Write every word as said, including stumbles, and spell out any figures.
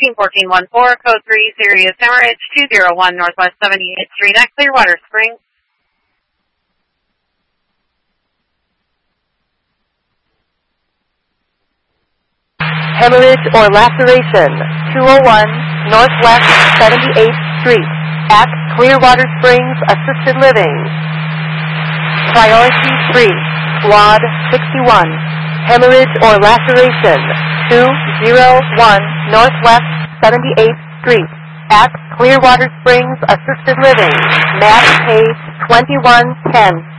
thirteen fourteen one four, code three, serious hemorrhage, two oh one Northwest seventy-eighth Street at Clearwater Springs. Hemorrhage or laceration, two oh one Northwest seventy-eighth Street at Clearwater Springs Assisted Living. Priority three, Squad sixty-one. Hemorrhage or laceration, two oh one Northwest seventy-eighth Street at Clearwater Springs Assisted Living. Map page twenty-one ten.